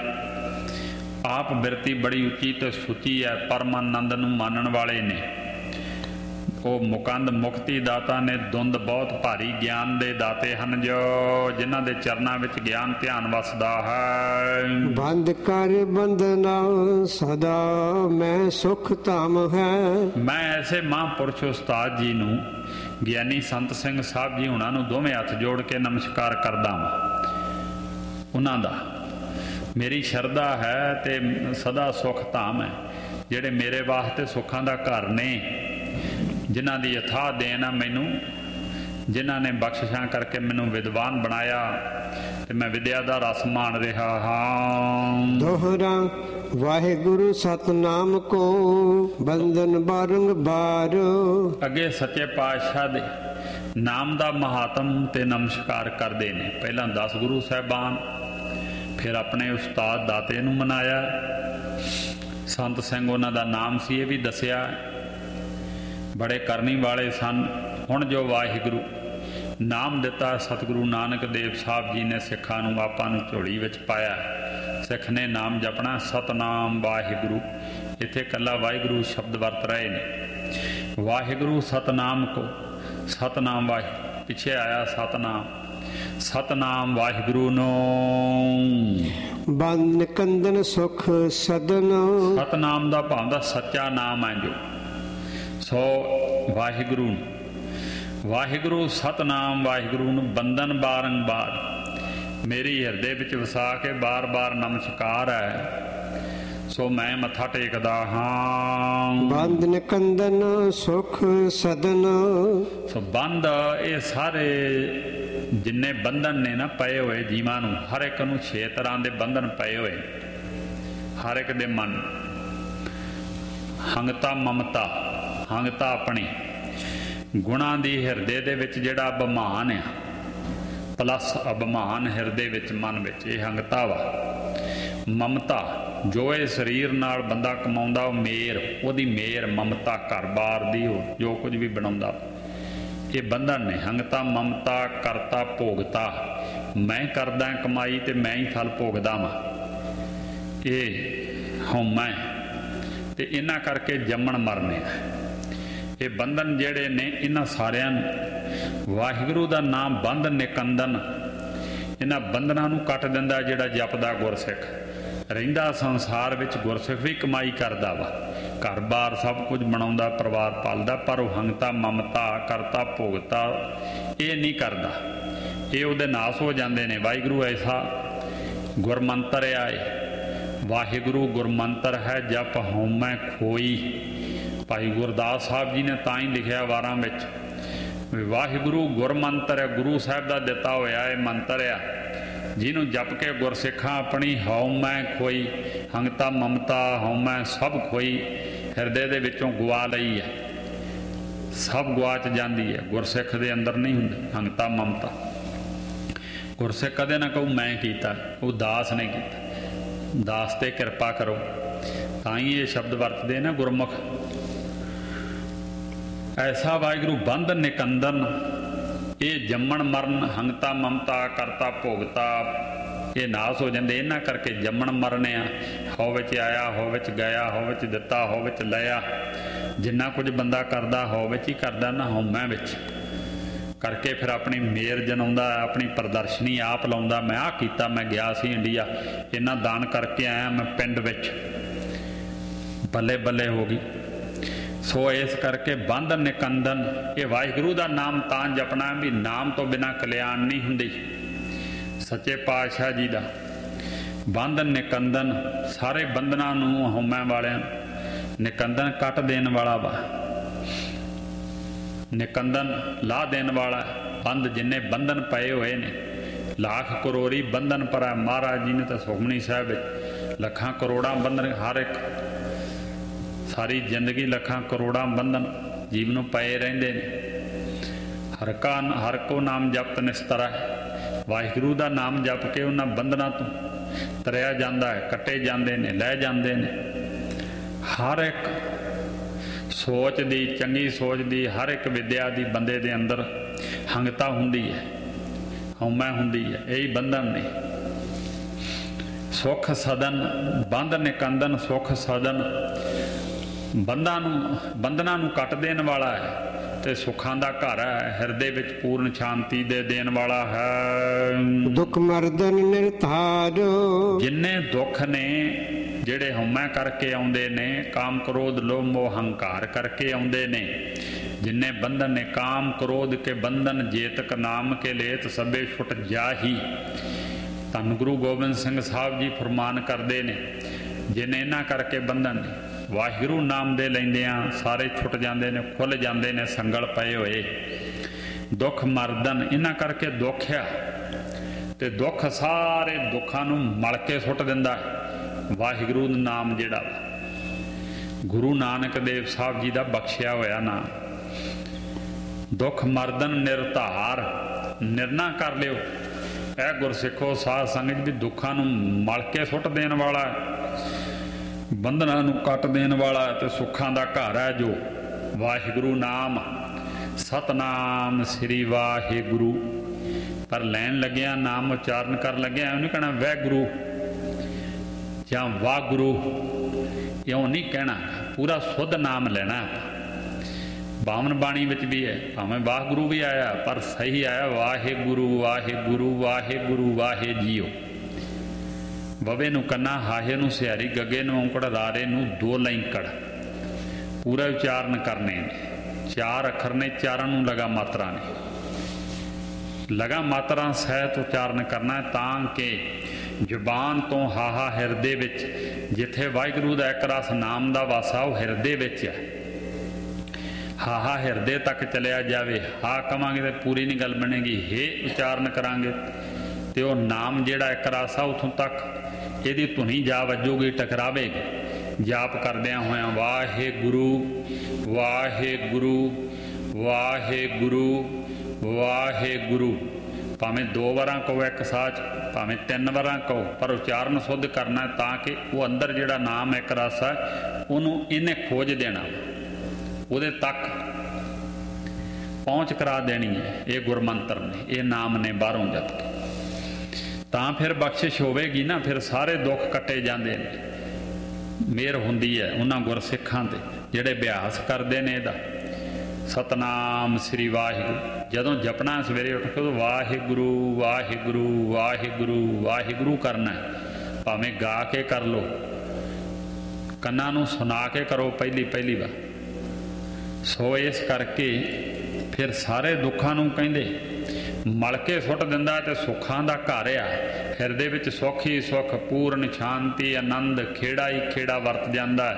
ਆਪ ਬਿਰਤੀ ਬੜੀ ਉੱਚੀ ਤੇ ਸੁੱਚੀ ਹੈ, ਪਰਮਾਨੰਦ ਨੂੰ ਮੰਨਣ ਵਾਲੇ ਨੇ। ਉਹ ਮੁਕੰਦ ਮੁਕਤੀ ਦਾਤਾ ਨੇ, ਦੁੰਦ ਬਹੁਤ ਭਾਰੀ ਗਿਆਨ ਦੇ ਦਾਤੇ ਹਨ, ਜੋ ਜਿਨ੍ਹਾਂ ਦੇ ਚਰਨਾਂ ਵਿੱਚ ਗਿਆਨ ਧਿਆਨ ਵਸਦਾ ਹੈ। ਬੰਦ ਕਰ ਬੰਦਨਾ ਸਦਾ ਮੈਂ ਸੁਖ ਧਾਮ ਹੈ। ਮੈਂ ਐਸੇ ਮਹਾਂਪੁਰਸ਼ ਉਸਤਾਦ ਜੀ ਨੂੰ, ਗਿਆਨੀ ਸੰਤ ਸਿੰਘ ਸਾਹਿਬ ਜੀ ਹੁਣਾਂ ਨੂੰ ਦੋਵੇਂ ਹੱਥ ਜੋੜ ਕੇ ਨਮਸਕਾਰ ਕਰਦਾ ਵਾਂ। ਉਹਨਾਂ ਦਾ ਮੇਰੀ ਸ਼ਰਧਾ ਹੈ ਤੇ ਸਦਾ ਸੁਖ ਧਾਮ ਹੈ, ਜਿਹੜੇ ਮੇਰੇ ਵਾਸਤੇ ਸੁੱਖਾਂ ਦਾ ਘਰ ਨੇ, ਜਿਨ੍ਹਾਂ ਦੀ ਅਥਾਹ ਦੇਣ ਆ ਮੈਨੂੰ, ਜਿਨ੍ਹਾਂ ਨੇ ਬਖਸ਼ਿਸ਼ਾਂ ਕਰਕੇ ਮੈਨੂੰ ਵਿਦਵਾਨ ਬਣਾਇਆ ਤੇ ਮੈਂ ਵਿਦਿਆ ਦਾ ਰਸ ਮਾਣ ਰਿਹਾ ਹਾਂ। ਦੋਹਰਾ ਵਾਹਿਗੁਰੂ ਸਤਨਾਮ ਕੋ ਬੰਦਨ ਬਾਰੰਬਾਰ। ਅੱਗੇ ਸੱਚੇ ਪਾਤਸ਼ਾਹ ਦੇ ਨਾਮ ਦਾ ਮਹਾਤਮ ਤੇ ਨਮਸਕਾਰ ਕਰਦੇ ਨੇ। ਪਹਿਲਾਂ ਦਸ ਗੁਰੂ ਸਾਹਿਬਾਨ, ਫਿਰ ਆਪਣੇ ਉਸਤਾਦ ਦਾਤੇ ਨੂੰ ਮਨਾਇਆ। ਸੰਤ ਸਿੰਘ ਉਹਨਾਂ ਦਾ ਨਾਮ ਸੀ, ਇਹ ਵੀ ਦੱਸਿਆ। ਬੜੇ ਕਰਨੀ ਵਾਲੇ ਸਨ। ਹੁਣ ਜੋ ਵਾਹਿਗੁਰੂ ਨਾਮ ਦਿੱਤਾ ਸਤਿਗੁਰੂ ਨਾਨਕ ਦੇਵ ਸਾਹਿਬ ਜੀ ਨੇ ਸਿੱਖਾਂ ਨੂੰ, ਆਪਾਂ ਨੂੰ ਝੋਲੀ ਵਿੱਚ ਪਾਇਆ। ਸਿੱਖ ਨੇ ਨਾਮ ਜਪਣਾ, ਸਤਨਾਮ ਵਾਹਿਗੁਰੂ। ਇੱਥੇ ਇਕੱਲਾ ਵਾਹਿਗੁਰੂ ਸ਼ਬਦ ਵਰਤ ਰਹੇ ਨੇ। ਵਾਹਿਗੁਰੂ ਸਤਨਾਮ ਕੋ, ਸਤਨਾਮ ਵਾਹਿਗੁਰੂ ਪਿੱਛੇ ਆਇਆ ਸਤਨਾਮ, ਸਤਨਾਮ ਵਾਹਿਗੁਰੂ ਨੂੰ। ਬੰਦ ਕੰਦਨ ਸੁਖ ਸਦਨ। ਸਤਨਾਮ ਦਾ ਭਾਵ ਦਾ ਸੱਚਾ ਨਾਮ ਹੈ ਜੋ। ਸੋ ਵਾਹਿਗੁਰੂ, ਵਾਹਿਗੁਰੂ ਸਤਨਾਮ ਵਾਹਿਗੁਰੂ ਨੂੰ ਬੰਦਨ ਬਾਰੰਬਾਰ ਮੇਰੀ ਹਿਰਦੇ ਵਿੱਚ ਵਸਾ ਕੇ ਬਾਰ-ਬਾਰ ਨਮਸਕਾਰ ਹੈ। ਸੋ ਮੈਂ ਮੱਥਾ ਟੇਕਦਾ ਹਾਂ। ਬੰਦ ਨਿਕੰਦਨ ਸੁਖ ਸਦਨ। ਸੋ ਬੰਦ, ਇਹ ਸਾਰੇ ਜਿੰਨੇ ਬੰਧਨ ਨੇ ਨਾ ਪਏ ਹੋਏ ਜੀਵਾਂ ਨੂੰ, ਹਰ ਇੱਕ ਨੂੰ ਛੇ ਤਰ੍ਹਾਂ ਦੇ ਬੰਧਨ ਪਏ ਹੋਏ, ਹਰ ਇੱਕ ਦੇ ਮਨ। ਹੰਗਤਾ ਮਮਤਾ, ਹੰਗਤਾ ਆਪਣੀ, ਗੁਣਾਂ ਦੀ ਹਿਰਦੇ ਦੇ ਵਿੱਚ ਜਿਹੜਾ ਅਭਿਮਾਨ ਆ, ਪਲੱਸ ਅਭਿਮਾਨ ਹਿਰਦੇ ਵਿੱਚ, ਮਨ ਵਿੱਚ, ਇਹ ਹੰਗਤਾ ਵਾ। ਮਮਤਾ, ਜੋ ਇਹ ਸਰੀਰ ਨਾਲ ਬੰਦਾ ਕਮਾਉਂਦਾ, ਉਹ ਮੇਰ, ਉਹਦੀ ਮੇਰ, ਮਮਤਾ ਘਰ-ਬਾਰ ਦੀ, ਉਹ ਜੋ ਕੁਝ ਵੀ ਬਣਾਉਂਦਾ, ਇਹ ਬੰਧਨ ਨੇ। ਹੰਗਤਾ ਮਮਤਾ ਕਰਤਾ ਭੋਗਤਾ, ਮੈਂ ਕਰਦਾ ਕਮਾਈ ਤੇ ਮੈਂ ਹੀ ਫਲ ਭੋਗਦਾ ਵਾਂ, ਇਹ ਹਉਮੈ। ਤੇ ਇਹਨਾਂ ਕਰਕੇ ਜੰਮਣ ਮਰਨੇ ਆ ਇਹ ਬੰਧਨ ਜਿਹੜੇ ਨੇ। ਇਹਨਾਂ ਸਾਰਿਆਂ ਨੂੰ ਵਾਹਿਗੁਰੂ ਦਾ ਨਾਮ ਬੰਧ ਨਿਕੰਦਨ, ਇਹਨਾਂ ਬੰਧਨਾਂ ਨੂੰ ਕੱਟ ਦਿੰਦਾ ਜਿਹੜਾ ਜਪਦਾ ਗੁਰਸਿੱਖ। ਰਹਿੰਦਾ ਸੰਸਾਰ ਵਿੱਚ ਗੁਰਸਿੱਖ ਵੀ ਕਮਾਈ ਕਰਦਾ ਵਾ, ਘਰ-ਬਾਰ ਸਭ ਕੁਝ ਬਣਾਉਂਦਾ, ਪਰਿਵਾਰ ਪਾਲਦਾ, ਪਰ ਉਹ ਹੰਗਤਾ ਮਮਤਾ ਕਰਤਾ ਭੋਗਤਾ ਇਹ ਨਹੀਂ ਕਰਦਾ। ਇਹ ਉਹਦੇ ਨਾਸ ਹੋ ਜਾਂਦੇ ਨੇ। ਵਾਹਿਗੁਰੂ ਐਸਾ ਗੁਰਮੰਤਰ ਆਏ, ਵਾਹਿਗੁਰੂ ਗੁਰਮੰਤਰ ਹੈ ਜਪ ਹਉਮੈ ਖੋਈ। ਭਾਈ ਗੁਰਦਾਸ ਸਾਹਿਬ ਜੀ ਨੇ ਤਾਂ ਹੀ ਲਿਖਿਆ ਵਾਰਾਂ ਵਿੱਚ, ਵਾਹਿਗੁਰੂ ਗੁਰਮੰਤਰ ਹੈ, ਗੁਰੂ ਸਾਹਿਬ ਦਾ ਦਿੱਤਾ ਹੋਇਆ ਇਹ ਮੰਤਰ ਆ। ਜਿਹਨੂੰ ਜਪ ਕੇ ਗੁਰਸਿੱਖਾਂ ਆਪਣੀ ਹਉ ਮੈਂ ਖੋਈ, ਹੰਗਤਾ ਮਮਤਾ ਹਉ ਮੈਂ ਸਭ ਖੋਈ ਹਿਰਦੇ ਦੇ ਵਿੱਚੋਂ ਗਵਾ ਲਈ ਹੈ, ਸਭ ਗਵਾਚ ਜਾਂਦੀ ਹੈ। ਗੁਰਸਿੱਖ ਦੇ ਅੰਦਰ ਨਹੀਂ ਹੁੰਦੀ ਹੰਗਤਾ ਮਮਤਾ। ਗੁਰਸਿੱਖ ਕਦੇ ਨਾ ਕਹੂ ਮੈਂ ਕੀਤਾ, ਉਹ ਦਾਸ ਨੇ ਕੀਤਾ। ਦਾਸ ਤੇ ਕਿਰਪਾ ਕਰੋ, ਤਾਂ ਹੀ ਇਹ ਸ਼ਬਦ ਵਰਤਦੇ ਨਾ ਗੁਰਮੁਖ। ਐਸਾ ਵਾਹਿਗੁਰੂ ਬੰਧ ਨਿਕੰਦਨ, ਇਹ ਜੰਮਣ ਮਰਨ ਹੰਗਤਾ ਮਮਤਾ ਕਰਤਾ ਭੋਗਤਾ ਇਹ ਨਾਸ ਹੋ ਜਾਂਦੇ। ਇਹਨਾਂ ਕਰਕੇ ਜੰਮਣ ਮਰਨ ਆ, ਹਉ ਵਿੱਚ ਆਇਆ ਹਉ ਵਿੱਚ ਗਿਆ, ਹਉ ਵਿੱਚ ਦਿੱਤਾ ਹਉ ਵਿੱਚ ਲਿਆ। ਜਿੰਨਾ ਕੁਝ ਬੰਦਾ ਕਰਦਾ ਹਉ ਵਿੱਚ ਹੀ ਕਰਦਾ ਨਾ ਹਉਮੈ ਵਿੱਚ ਕਰਕੇ ਫਿਰ ਆਪਣੀ ਮੇਰ ਜਨਾਉਂਦਾ, ਆਪਣੀ ਪ੍ਰਦਰਸ਼ਨੀ ਆਪ ਲਾਉਂਦਾ। ਮੈਂ ਆਹ ਕੀਤਾ, ਮੈਂ ਗਿਆ ਸੀ ਇੰਡੀਆ, ਇੰਨਾ ਦਾਨ ਕਰਕੇ ਆਇਆ ਮੈਂ ਪਿੰਡ ਵਿੱਚ, ਬੱਲੇ ਬੱਲੇ ਹੋ ਗਈ। ਸੋ ਇਸ ਕਰਕੇ ਬੰਧ ਨਿਕੰਦਨ, ਇਹ ਵਾਹਿਗੁਰੂ ਦਾ ਨਾਮ ਤਾਂ ਜਪਣਾ ਵੀ ਨਾਮ ਤੋਂ ਬਿਨਾਂ ਕਲਿਆਣ ਨਹੀਂ ਹੁੰਦੀ। ਸੱਚੇ ਪਾਤਸ਼ਾਹ ਜੀ ਦਾ ਬੰਧ ਨਿਕੰਦਨ, ਸਾਰੇ ਬੰਧਨਾਂ ਨੂੰ ਹਉਮੈ ਵਾਲਿਆਂ ਨਿਕੰਦਨ ਕੱਟ ਦੇਣ ਵਾਲਾ ਵਾ, ਨਿਕੰਦਨ ਲਾਹ ਦੇਣ ਵਾਲਾ। ਬੰਧ ਜਿੰਨੇ ਬੰਧਨ ਪਏ ਹੋਏ ਨੇ, ਲੱਖ ਕਰੋੜੀ ਬੰਧਨ ਪਰ ਮਹਾਰਾਜ ਜੀ ਨੇ ਤਾਂ ਸੁਖਮਨੀ ਸਾਹਿਬ ਵਿੱਚ ਲੱਖਾਂ ਕਰੋੜਾਂ ਬੰਧਨ, ਹਰ ਇੱਕ ਸਾਰੀ ਜ਼ਿੰਦਗੀ ਲੱਖਾਂ ਕਰੋੜਾਂ ਬੰਧਨ ਜੀਵ ਨੂੰ ਪਏ ਰਹਿੰਦੇ ਨੇ। ਹਰ ਕਾ ਹਰ ਕੋ ਨਾਮ ਜਪਤ ਨਿਸਤਰਾ, ਵਾਹਿਗੁਰੂ ਦਾ ਨਾਮ ਜਪ ਕੇ ਉਹਨਾਂ ਬੰਧਨਾਂ ਤੋਂ ਤਰਿਆ ਜਾਂਦਾ ਹੈ, ਕੱਟੇ ਜਾਂਦੇ ਨੇ, ਲੈ ਜਾਂਦੇ ਨੇ। ਹਰ ਇੱਕ ਸੋਚ ਦੀ, ਚੰਗੀ ਸੋਚ ਦੀ, ਹਰ ਇੱਕ ਵਿਦਿਆ ਦੀ ਬੰਦੇ ਦੇ ਅੰਦਰ ਹੰਗਤਾ ਹੁੰਦੀ ਹੈ, ਹਉਮੈ ਹੁੰਦੀ ਹੈ, ਇਹੀ ਬੰਧਨ ਨੇ। ਸੁਖ ਸਦਨ, ਬੰਧ ਨਿਕੰਦਨ ਸੁਖ ਸਦਨ, ਬੰਧਾਂ ਨੂੰ ਬੰਧਨਾਂ ਨੂੰ ਕੱਟ ਦੇਣ ਵਾਲਾ ਹੈ ਤੇ ਸੁੱਖਾਂ ਦਾ ਘਰ ਹੈ, ਹਿਰਦੇ ਵਿੱਚ ਪੂਰਨ ਸ਼ਾਂਤੀ ਦੇ ਦੇਣ ਵਾਲਾ ਹੈ। ਦੁੱਖ ਮਰਦਨ ਨਿਰਧਾਰ, ਜਿੰਨੇ ਦੁੱਖ ਨੇ ਜਿਹੜੇ ਹਉਮੈ ਕਰਕੇ ਆਉਂਦੇ ਨੇ, ਕਾਮ ਕ੍ਰੋਧ ਲੋਭ ਮੋਹ ਹੰਕਾਰ ਕਰਕੇ ਆਉਂਦੇ ਨੇ, ਜਿੰਨੇ ਬੰਧਨ ਨੇ ਕਾਮ ਕ੍ਰੋਧ ਕੇ ਬੰਧਨ, ਜੇਤਕ ਨਾਮ ਕੇ ਲੇਤ ਸਭੇ ਛੁੱਟ ਜਾਹੀ। ਧੰਨ ਗੁਰੂ ਗੋਬਿੰਦ ਸਿੰਘ ਸਾਹਿਬ ਜੀ ਫਰਮਾਨ ਕਰਦੇ ਨੇ, ਜਿੰਨੇ ਇਹਨਾਂ ਕਰਕੇ ਬੰਧਨ ਨੇ, ਵਾਹਿਗੁਰੂ ਨਾਮ ਦੇ ਲੈਂਦਿਆਂ ਸਾਰੇ ਛੁੱਟ ਜਾਂਦੇ ਨੇ, ਖੁੱਲ੍ਹ ਜਾਂਦੇ ਨੇ ਸੰਗਲ ਪਏ ਹੋਏ। ਦੁੱਖ ਮਰਦਨ, ਇਹਨਾਂ ਕਰਕੇ ਦੁੱਖ ਆ, ਤੇ ਦੁੱਖ ਸਾਰੇ ਦੁੱਖਾਂ ਨੂੰ ਮਲ ਕੇ ਸੁੱਟ ਦਿੰਦਾ ਵਾਹਿਗੁਰੂ ਦਾ ਨਾਮ ਜਿਹੜਾ ਗੁਰੂ ਨਾਨਕ ਦੇਵ ਸਾਹਿਬ ਜੀ ਦਾ ਬਖਸ਼ਿਆ ਹੋਇਆ ਨਾਮ। ਦੁੱਖ ਮਰਦਨ ਨਿਰਧਾਰ, ਨਿਰਣਾ ਕਰ ਲਿਓ ਇਹ ਗੁਰਸਿੱਖੋ ਸਾਧ ਸੰਗਤ ਵੀ ਦੁੱਖਾਂ ਨੂੰ ਮਲ ਕੇ ਸੁੱਟ ਦੇਣ ਵਾਲਾ, ਬੰਧਨਾਂ ਨੂੰ ਕੱਟ ਦੇਣ ਵਾਲਾ ਤੇ ਸੁੱਖਾਂ ਦਾ ਘਰ ਹੈ ਜੋ ਵਾਹਿਗੁਰੂ ਨਾਮ। ਸਤਨਾਮ ਸ੍ਰੀ ਵਾਹਿਗੁਰੂ, ਪਰ ਲੈਣ ਲੱਗਿਆ ਨਾਮ ਉਚਾਰਨ ਕਰਨ ਲੱਗਿਆ ਉਹਨੇ ਕਹਿਣਾ ਵਾਹਿਗੁਰੂ ਜਾਂ ਵਾਹਿਗੁਰੂ, ਇਉਂ ਨਹੀਂ ਕਹਿਣਾ, ਪੂਰਾ ਸੁੱਧ ਨਾਮ ਲੈਣਾ। ਬਾਵਨ ਬਾਣੀ ਵਿੱਚ ਵੀ ਹੈ, ਭਾਵੇਂ ਵਾਹਿਗੁਰੂ ਵੀ ਆਇਆ ਪਰ ਸਹੀ ਆਇਆ ਵਾਹਿਗੁਰੂ ਵਾਹਿਗੁਰੂ ਵਾਹਿਗੁਰੂ ਵਾਹਿ ਜੀਓ। ਵਵੇ ਨੂੰ ਕੰਨਾ, ਹਾਹੇ ਨੂੰ ਸਿਹਾਰੀ, ਗੱਗੇ ਨੂੰ ਔਂਕੜ, ਰਾਰੇ ਨੂੰ ਦੋ ਲੈਂਕੜ, ਪੂਰਾ ਉਚਾਰਨ ਕਰਨੇ ਨੇ। ਚਾਰ ਅੱਖਰ ਨੇ, ਚਾਰਾਂ ਨੂੰ ਲਗਾ ਮਾਤਰਾ ਨੇ, ਲਗਾ ਮਾਤਰਾ ਸਹਿਤ ਉਚਾਰਨ ਕਰਨਾ ਤਾਂ ਕਿ ਜ਼ੁਬਾਨ ਤੋਂ ਹਾਹਾ ਹਿਰਦੇ ਵਿੱਚ, ਜਿੱਥੇ ਵਾਹਿਗੁਰੂ ਦਾ ਇੱਕ ਰਸ ਨਾਮ ਦਾ ਵਾਸਾ ਉਹ ਹਿਰਦੇ ਵਿੱਚ ਹੈ, ਹਾਹਾ ਹਿਰਦੇ ਤੱਕ ਚਲਿਆ ਜਾਵੇ। ਹਾ ਕਵਾਂਗੇ ਤੇ ਪੂਰੀ ਨਹੀਂ ਗੱਲ ਬਣੇਗੀ, ਹੇ ਉਚਾਰਨ ਕਰਾਂਗੇ ਤੇ ਉਹ ਨਾਮ ਜਿਹੜਾ ਇੱਕ ਰਸ ਆ ਉੱਥੋਂ ਤੱਕ ਇਹਦੀ ਧੁਨੀ ਜਾ ਵੱਜੂਗੀ, ਟਕਰਾਵੇਗੀ। ਜਾਪ ਕਰਦਿਆਂ ਹੋਇਆਂ ਵਾਹਿਗੁਰੂ ਵਾਹਿਗੁਰੂ ਵਾਹਿਗੁਰੂ ਵਾਹਿਗੁਰੂ, ਭਾਵੇਂ ਦੋ ਵਾਰਾਂ ਕਹੋ ਇੱਕ ਸਾਚ, ਭਾਵੇਂ ਤਿੰਨ ਵਾਰਾਂ ਕਹੋ, ਪਰ ਉਚਾਰਨ ਸੁੱਧ ਕਰਨਾ ਤਾਂ ਕਿ ਉਹ ਅੰਦਰ ਜਿਹੜਾ ਨਾਮ ਇੱਕ ਰਸ ਹੈ ਉਹਨੂੰ ਇਹਨੇ ਖੋਜ ਦੇਣਾ, ਉਹਦੇ ਤੱਕ ਪਹੁੰਚ ਕਰਾ ਦੇਣੀ ਹੈ। ਇਹ ਗੁਰਮੰਤਰ ਨੇ, ਇਹ ਨਾਮ ਨੇ ਬਾਹਰੋਂ ਜਪ ਕੇ, ਤਾਂ ਫਿਰ ਬਖਸ਼ਿਸ਼ ਹੋਵੇਗੀ ਨਾ, ਫਿਰ ਸਾਰੇ ਦੁੱਖ ਕੱਟੇ ਜਾਂਦੇ ਨੇ। ਮਿਹਰ ਹੁੰਦੀ ਹੈ ਉਹਨਾਂ ਗੁਰਸਿੱਖਾਂ ਤੇ ਜਿਹੜੇ ਅਭਿਆਸ ਕਰਦੇ ਨੇ ਇਹਦਾ। ਸਤਨਾਮ ਸ੍ਰੀ ਵਾਹਿਗੁਰੂ ਜਦੋਂ ਜਪਣਾ ਸਵੇਰੇ ਉੱਠ ਕੇ ਵਾਹਿਗੁਰੂ ਵਾਹਿਗੁਰੂ ਵਾਹਿਗੁਰੂ ਵਾਹਿਗੁਰੂ ਕਰਨਾ, ਭਾਵੇਂ ਗਾ ਕੇ ਕਰ ਲਓ, ਕੰਨਾਂ ਨੂੰ ਸੁਣਾ ਕੇ ਕਰੋ ਪਹਿਲੀ ਪਹਿਲੀ ਵਾਰ। ਸੋ ਇਸ ਕਰਕੇ ਫਿਰ ਸਾਰੇ ਦੁੱਖਾਂ ਨੂੰ ਕਹਿੰਦੇ ਮਲ ਕੇ ਸੁੱਟ ਦਿੰਦਾ ਤੇ ਸੁੱਖਾਂ ਦਾ ਘਰ ਆ। ਹਿਰਦੇ ਵਿੱਚ ਸੁੱਖ ਹੀ ਸੁੱਖ, ਪੂਰਨ ਸ਼ਾਂਤੀ, ਆਨੰਦ, ਖੇੜਾ ਹੀ ਖੇੜਾ ਵਰਤ ਜਾਂਦਾ।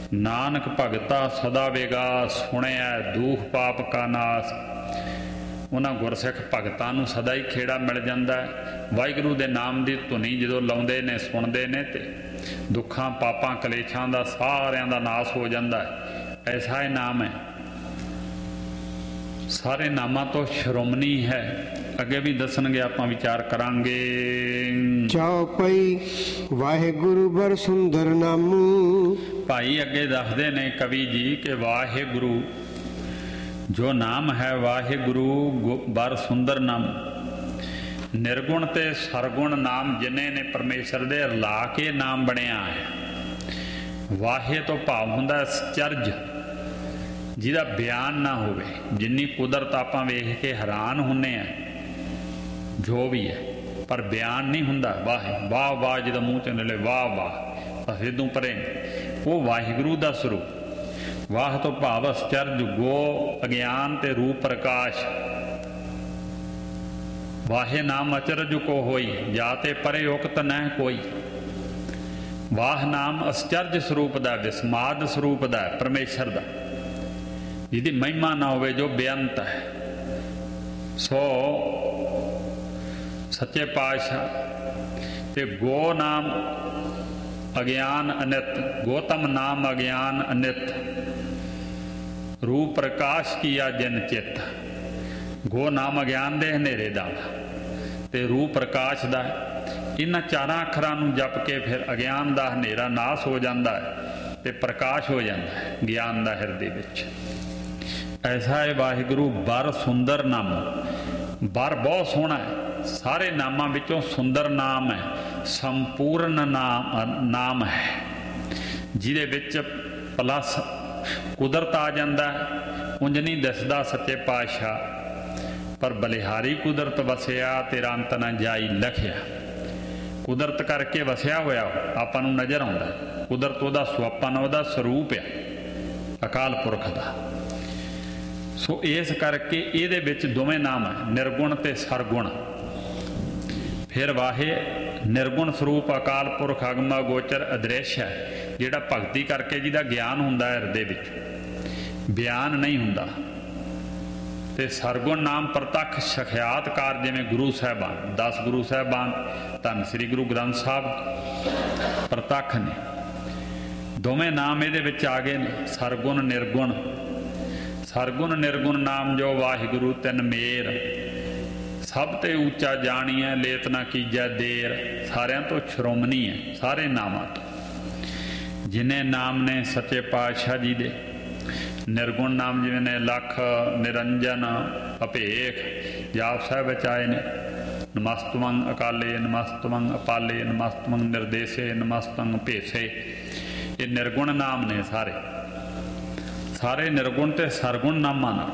ਨਾਨਕ ਭਗਤਾ ਸਦਾ ਵੇਗਾ, ਸੁਣਿਆ ਦੁਖ ਪਾਪ ਕਾ ਨਾਸ। ਉਹਨਾਂ ਗੁਰਸਿੱਖ ਭਗਤਾਂ ਨੂੰ ਸਦਾ ਹੀ ਖੇੜਾ ਮਿਲ ਜਾਂਦਾ ਹੈ। ਵਾਹਿਗੁਰੂ ਦੇ ਨਾਮ ਦੀ ਧੁਨੀ ਜਦੋਂ ਲਾਉਂਦੇ ਨੇ, ਸੁਣਦੇ ਨੇ, ਤੇ ਦੁੱਖਾਂ ਪਾਪਾਂ ਕਲੇਸ਼ਾਂ ਦਾ ਸਾਰਿਆਂ ਦਾ ਨਾਸ ਹੋ ਜਾਂਦਾ ਹੈ। ਐਸਾ ਇਹ ਨਾਮ ਹੈ, ਸਾਰੇ ਨਾਮਾਂ ਤੋਂ ਸ਼੍ਰੋਮਣੀ ਹੈ। ਅੱਗੇ ਵੀ ਦੱਸਣਗੇ, ਆਪਾਂ ਵਿਚਾਰ ਕਰਾਂਗੇ। ਚੌਪਈ ਵਾਹਿਗੁਰੂ ਬਰ ਸੁੰਦਰ ਨਾਮੂ। ਭਾਈ ਅੱਗੇ ਦੱਸਦੇ ਨੇ ਕਵੀ ਜੀ ਕਿ ਵਾਹਿਗੁਰੂ ਜੋ ਨਾਮ ਹੈ, ਵਾਹਿਗੁਰੂ ਬਰ ਸੁੰਦਰ ਨਾਮ। ਨਿਰਗੁਣ ਤੇ ਸਰਗੁਣ ਨਾਮ ਜਿੰਨੇ ਨੇ ਪਰਮੇਸ਼ਰ ਦੇ ਰਲਾ ਕੇ ਨਾਮ ਬਣਿਆ ਹੈ। ਵਾਹੇ ਤੋਂ ਭਾਵ ਹੁੰਦਾ ਅਚਰਜ, ਜਿਹਦਾ ਬਿਆਨ ਨਾ ਹੋਵੇ। ਜਿੰਨੀ ਕੁਦਰਤ ਆਪਾਂ ਵੇਖ ਕੇ ਹੈਰਾਨ ਹੁੰਨੇ ਆ, ਜੋ ਵੀ ਹੈ, ਪਰ ਬਿਆਨ ਨਹੀਂ ਹੁੰਦਾ। ਵਾਹ ਵਾਹ ਵਾਹ ਜਿਹਦਾ ਮੂੰਹ ਤੇ ਨਿਕਲੇ ਵਾਹ ਵਾਹ, ਬਸ ਇਦੋਂ ਪਰੇ ਉਹ ਵਾਹਿਗੁਰੂ ਦਾ ਸਰੂਪ। ਵਾਹ ਤੋਂ ਭਾਵ ਅਚਰਜ, ਗੋ ਅਗਿਆਨ ਤੇ ਰੂਪ ਪ੍ਰਕਾਸ਼। ਵਾਹੇ ਨਾਮ ਅਚਰਜ ਕੋ ਹੋਈ, ਜਾ ਤੇ ਪਰੇ ਉਕਤ ਨਹਿ ਕੋਈ। ਵਾਹ ਨਾਮ ਅਚਰਜ ਸਰੂਪ ਦਾ, ਵਿਸਮਾਦ ਸਰੂਪ ਦਾ, ਪਰਮੇਸ਼ਰ ਦਾ, ਜਿਹਦੀ ਮਹਿਮਾ ਨਾ ਹੋਵੇ, ਜੋ ਬੇਅੰਤ ਹੈ। ਸੋ ਸੱਚੇ ਪਾਤਸ਼ਾਹ ਤੇ ਗੋ ਨਾਮ ਅਗਿਆਨ ਅਨਿਤ, ਗੋਤਮ ਨਾਮ ਅਗਿਆਨ ਅਨਿਤ। ਰੂਪ ਪ੍ਰਕਾਸ਼ ਕੀਆ ਜਿਨ ਚਿੱਤ। ਗੋ ਨਾਮ ਅਗਿਆਨ ਦੇ ਹਨੇਰੇ ਦਾ ਤੇ ਰੂਪ ਪ੍ਰਕਾਸ਼ ਦਾ। ਇਹਨਾਂ ਚਾਰਾਂ ਅੱਖਰਾਂ ਨੂੰ ਜਪ ਕੇ ਫਿਰ ਅਗਿਆਨ ਦਾ ਹਨੇਰਾ ਨਾਸ ਹੋ ਜਾਂਦਾ ਹੈ ਤੇ ਪ੍ਰਕਾਸ਼ ਹੋ ਜਾਂਦਾ ਹੈ ਗਿਆਨ ਦਾ ਹਿਰਦੇ ਵਿੱਚ। ਐਸਾ ਹੈ ਵਾਹਿਗੁਰੂ ਬਰ ਸੁੰਦਰ ਨਾਮ। ਬਰ ਬਹੁਤ ਸੋਹਣਾ ਹੈ, ਸਾਰੇ ਨਾਮਾਂ ਵਿੱਚੋਂ ਸੁੰਦਰ ਨਾਮ ਹੈ, ਸੰਪੂਰਨ ਨਾਮ ਨਾਮ ਹੈ, ਜਿਹਦੇ ਵਿੱਚ ਪਲਸ ਕੁਦਰਤ ਆ ਜਾਂਦਾ ਹੈ। ਉਂਝ ਨਹੀਂ ਦਿਸਦਾ ਸੱਚੇ ਪਾਤਸ਼ਾਹ, ਪਰ ਬਲਿਹਾਰੀ ਕੁਦਰਤ ਵਸਿਆ ਤੇਰਾ ਅੰਤ ਨਾ ਜਾਈ ਲਖਿਆ। ਕੁਦਰਤ ਕਰਕੇ ਵਸਿਆ ਹੋਇਆ ਆਪਾਂ ਨੂੰ ਨਜ਼ਰ ਆਉਂਦਾ। ਕੁਦਰਤ ਉਹਦਾ ਸੁਆਪਨ, ਉਹਦਾ ਸਰੂਪ ਆ, ਅਕਾਲ ਪੁਰਖ ਦਾ। ਸੋ ਇਸ ਕਰਕੇ ਇਹਦੇ ਵਿੱਚ ਦੋਵੇਂ ਨਾਮ ਹੈ, ਨਿਰਗੁਣ ਤੇ ਸਰਗੁਣ। ਫਿਰ ਵਾਹੇ ਨਿਰਗੁਣ ਸਰੂਪ ਅਕਾਲ ਪੁਰਖ ਅਗਮ ਗੋਚਰ ਅਦ੍ਰਿਸ਼ ਹੈ, ਜਿਹੜਾ ਭਗਤੀ ਕਰਕੇ ਜਿਹਦਾ ਗਿਆਨ ਹੁੰਦਾ ਹੈ ਹਿਰਦੇ ਵਿੱਚ, ਬਿਆਨ ਨਹੀਂ ਹੁੰਦਾ। ਤੇ ਸਰਗੁਣ ਨਾਮ ਪ੍ਰਤੱਖ ਸਖਿਆਤਕਾਰ, ਜਿਵੇਂ ਗੁਰੂ ਸਾਹਿਬਾਨ, ਦਸ ਗੁਰੂ ਸਾਹਿਬਾਨ, ਧੰਨ ਸ੍ਰੀ ਗੁਰੂ ਗ੍ਰੰਥ ਸਾਹਿਬ ਪ੍ਰਤੱਖ ਨੇ। ਦੋਵੇਂ ਨਾਮ ਇਹਦੇ ਵਿੱਚ ਆ ਗਏ ਨੇ, ਸਰਗੁਣ ਨਿਰਗੁਣ। ਸਰਗੁਣ ਨਿਰਗੁਣ ਨਾਮ ਜੋ ਵਾਹਿਗੁਰੂ ਤਿੰਨ ਮੇਰ। ਸਭ ਤੇ ਉੱਚਾ ਜਾਣੀਐ ਲੇਤ ਨਾ ਕੀਜੈ ਦੇਰ। ਸਾਰਿਆਂ ਤੋਂ ਸ਼੍ਰੋਮਣੀ ਹੈ, ਸਾਰੇ ਨਾਮਾਂ ਤੋਂ। ਜਿਨੇ ਨਾਮ ਨੇ ਸੱਚੇ ਪਾਤਸ਼ਾਹ ਜੀ ਦੇ ਨਿਰਗੁਣ ਨਾਮ, ਜਿਵੇਂ ਨੇ ਲੱਖ, ਨਿਰੰਜਨ, ਅਭੇਖ, ਜਾਪ ਸਾਹਿਬ ਵਿੱਚ ਆਏ ਨੇ। ਨਮਸਤਵੰ ਅਕਾਲੇ, ਨਮਸਤਵੰ ਅਪਾਲੇ, ਨਮਸਤਵੰ ਨਿਰਦੇਸੇ, ਨਮਸਤਵੰ ਭੇਸੇ। ਇਹ ਨਿਰਗੁਣ ਨਾਮ ਨੇ ਸਾਰੇ, ਸਾਰੇ ਨਿਰਗੁਣ ਤੇ ਸਰਗੁਣ ਨਾਮਾਂ ਨਾਲ।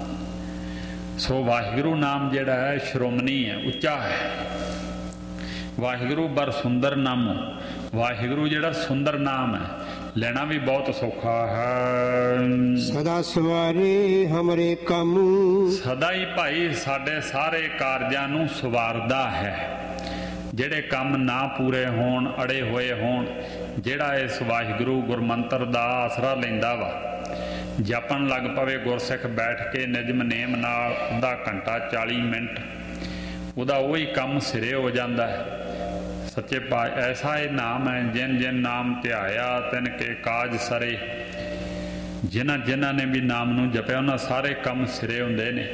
ਸੋ ਵਾਹਿਗੁਰੂ ਨਾਮ ਜਿਹੜਾ ਹੈ ਸ਼੍ਰੋਮਣੀ ਹੈ, ਉੱਚਾ ਹੈ। ਵਾਹਿਗੁਰੂ ਬਰ ਸੁੰਦਰ ਨਾਮ। ਵਾਹਿਗੁਰੂ ਜਿਹੜਾ ਸੁੰਦਰ ਨਾਮ ਹੈ, ਲੈਣਾ ਵੀ ਬਹੁਤ ਸੌਖਾ ਹੈ। ਸਦਾ ਸਵਾਰੇ ਹਮਰੇ ਕੰਮ। ਸਦਾ ਹੀ ਭਾਈ ਸਾਡੇ ਸਾਰੇ ਕਾਰਜਾਂ ਨੂੰ ਸਵਾਰਦਾ ਹੈ। ਜਿਹੜੇ ਕੰਮ ਨਾ ਪੂਰੇ ਹੋਣ, ਅੜੇ ਹੋਏ ਹੋਣ, ਜਿਹੜਾ ਇਸ ਵਾਹਿਗੁਰੂ ਗੁਰਮੰਤਰ ਦਾ ਆਸਰਾ ਲੈਂਦਾ ਵਾ, ਜਪਣ ਲੱਗ ਪਵੇ ਗੁਰਸਿੱਖ ਬੈਠ ਕੇ ਨਿਯਮ ਨੇਮ ਨਾਲ ਅੱਧਾ ਘੰਟਾ ਚਾਲੀ ਮਿੰਟ, ਉਹਦਾ ਉਹੀ ਕੰਮ ਸਿਰੇ ਹੋ ਜਾਂਦਾ ਹੈ। ਸੱਚੇ ਪਾਤਸ਼ਾਹ ਐਸਾ ਇਹ ਨਾਮ ਹੈ, ਜਿਨ ਜਿਨ ਨਾਮ ਧਿਆਇਆ ਤਿਨ ਕੇ ਕਾਜ ਸਰੇ। ਜਿਨ੍ਹਾਂ ਜਿਨ੍ਹਾਂ ਨੇ ਵੀ ਨਾਮ ਨੂੰ ਜਪਿਆ, ਉਹਨਾਂ ਸਾਰੇ ਕੰਮ ਸਿਰੇ ਹੁੰਦੇ ਨੇ।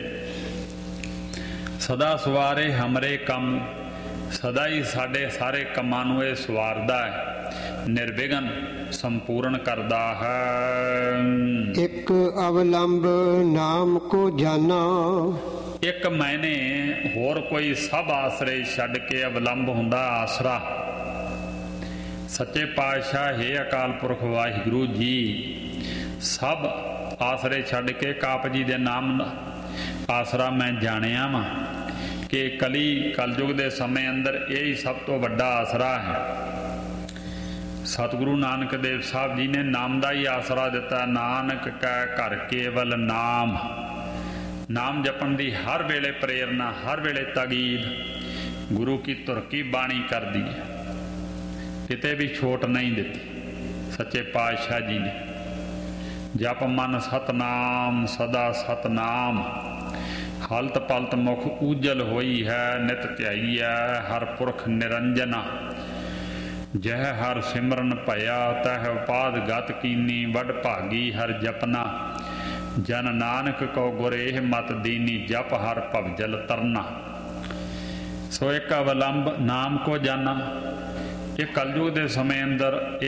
ਸਦਾ ਸਵਾਰੇ ਹਮਰੇ ਕੰਮ। ਸਦਾ ਹੀ ਸਾਡੇ ਸਾਰੇ ਕੰਮਾਂ ਨੂੰ ਇਹ ਸਵਾਰਦਾ ਹੈ, ਨਿਰਵਿਘਨ ਸੰਪੂਰਨ ਕਰਦਾ ਹੈ। ਇੱਕ ਅਵਲੰਬ ਨਾਮ ਕੋ ਜਾਨਾ। ਇੱਕ ਮੈਨੇ ਹੋਰ ਕੋਈ ਸਭ ਆਸਰੇ ਛੱਡ ਕੇ ਅਵਲੰਬ ਹੁੰਦਾ ਆਸਰਾ। ਸੱਚੇ ਪਾਤਸ਼ਾਹ ਹੈ ਅਕਾਲ ਪੁਰਖ ਵਾਹਿਗੁਰੂ ਜੀ, ਸਭ ਆਸਰੇ ਛੱਡ ਕੇ ਕਾਪ ਜੀ ਦੇ ਨਾਮ ਦਾ ਆਸਰਾ ਮੈਂ ਜਾਣਿਆ ਵਾਂ ਕਿ ਕਲੀ ਕਲਯੁਗ ਦੇ ਸਮੇਂ ਅੰਦਰ ਇਹ ਹੀ ਸਭ ਤੋਂ ਵੱਡਾ ਆਸਰਾ ਹੈ। ਸਤਿਗੁਰੂ ਨਾਨਕ ਦੇਵ ਸਾਹਿਬ ਜੀ ਨੇ ਨਾਮ ਦਾ ਹੀ ਆਸਰਾ ਦਿੱਤਾ। ਨਾਨਕ ਕੈ ਘਰ ਕੇਵਲ ਨਾਮ। ਨਾਮ ਜਪਣ ਦੀ ਹਰ ਵੇਲੇ ਪ੍ਰੇਰਨਾ, ਹਰ ਵੇਲੇ ਤਾਕੀਦ ਗੁਰੂ ਕੀ ਧੁਰ ਕੀ ਬਾਣੀ ਕਰਦੀ ਹੈ, ਕਿਤੇ ਵੀ ਛੋਟ ਨਹੀਂ ਦਿੱਤੀ ਸੱਚੇ ਪਾਤਸ਼ਾਹ ਜੀ ਨੇ। ਜਪ ਮਨ ਸਤਨਾਮ ਸਦਾ ਸਤਨਾਮ, ਹਲਤ ਪਲਤ ਮੁਖ ਊਜਲ ਹੋਈ ਹੈ, ਨਿਤ ਧਿਆਈਐ ਹਰ ਪੁਰਖ ਨਿਰੰਜਨਾ। ਜਹ ਹਰ ਸਿਮਰਨ ਭਇਆ ਤਹ ਉਪਾਦ ਗਤ ਕੀਨੀ, ਵੱਡ ਭਾਗੀ ਹਰ ਜਪਨਾ। ਜਨ ਨਾਨਕ ਕੋ ਗੁਰ ਇਹ ਮਤ ਦੀਨੀ, ਜਪ ਹਰ ਭਵਜਲ ਤਰਨਾ। ਸੋ ਇੱਕ ਅਵਲੰਬ ਨਾਮ ਕੋ ਜਾਨਾ। ਇਹ ਕਲਯੁਗ ਦੇ ਸਮੇਂ ਅੰਦਰ